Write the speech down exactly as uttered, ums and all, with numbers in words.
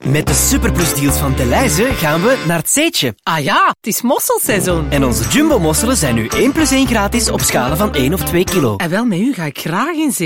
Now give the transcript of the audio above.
Met de superplusdeals van Delhaize gaan we naar het Zeetje. Ah ja, het is mosselseizoen. En onze jumbo-mosselen zijn nu één plus één gratis op schalen van één of twee kilo. En wel, met u ga ik graag in zee.